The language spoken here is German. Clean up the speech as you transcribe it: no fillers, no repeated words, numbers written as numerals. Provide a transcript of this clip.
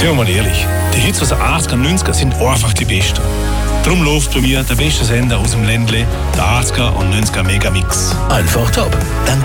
Sind wir mal ehrlich, die Hits aus den 80er und 90er sind einfach die besten. Darum läuft bei mir der beste Sender aus dem Ländle, der 80er und 90er Megamix. Einfach top. Dank